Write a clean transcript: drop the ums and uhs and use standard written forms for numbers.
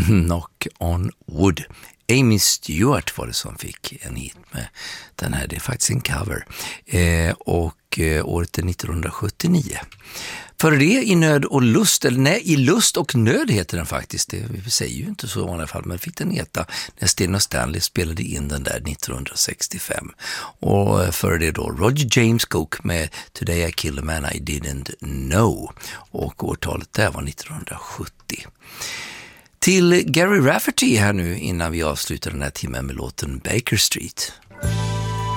Knock on Wood. Amy Stewart var det som fick en hit med den här. Det är faktiskt en cover. Året är 1979. För det i nöd och lust, eller nej, i lust och nöd heter den faktiskt. Det säger ju inte så i alla fall, men fick den heta när Sten och Stanley spelade in den där 1965. Och för det då Roger James Cook med Today I Killed a Man I Didn't Know. Och årtalet där var 1970. Till Gary Rafferty här nu innan vi avslutar den här timmen med låten Baker Street.